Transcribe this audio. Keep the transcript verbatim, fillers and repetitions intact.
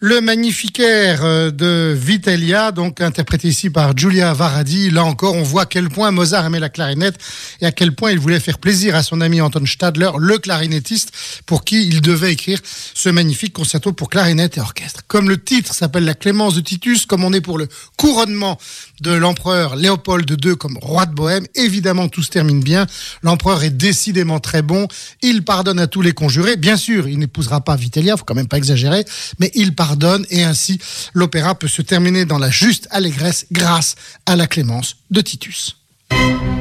Le Magnificat de Vitellia, donc interprété ici par Giulia Varadi. Là encore, on voit à quel point Mozart aimait la clarinette et à quel point il voulait faire plaisir à son ami Anton Stadler, le clarinettiste, pour qui il devait écrire ce magnifique concerto pour clarinette et orchestre. Comme le titre s'appelle La Clémence de Titus, comme on est pour le couronnement de l'empereur Léopold deux comme roi de Bohême, évidemment tout se termine bien. L'empereur est décidément très bon. Il pardonne à tous les conjurés. Bien sûr, il n'épousera pas Vitellia, faut quand même pas exagérer, mais il pardonne. Et ainsi, l'opéra peut se terminer dans la juste allégresse grâce à la clémence de Titus.